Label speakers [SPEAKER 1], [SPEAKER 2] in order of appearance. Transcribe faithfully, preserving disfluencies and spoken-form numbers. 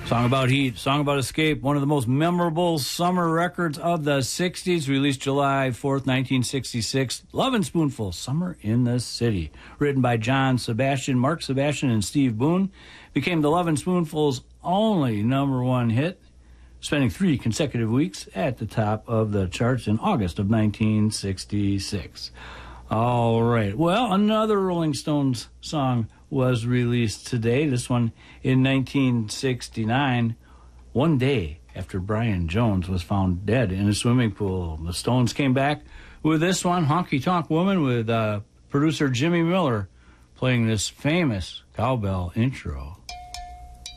[SPEAKER 1] Song About Heat, Song About Escape, one of the most memorable summer records of the sixties, released July fourth, nineteen sixty-six. Lovin' Spoonful, Summer in the City. Written by John Sebastian, Mark Sebastian, and Steve Boone. Became the Lovin' Spoonful's only number one hit, spending three consecutive weeks at the top of the charts in August of nineteen sixty-six. All right. Well, another Rolling Stones song was released today. This one in nineteen sixty-nine, one day after Brian Jones was found dead in a swimming pool. The Stones came back with this one, Honky Tonk Woman, with uh, producer Jimmy Miller playing this famous cowbell intro.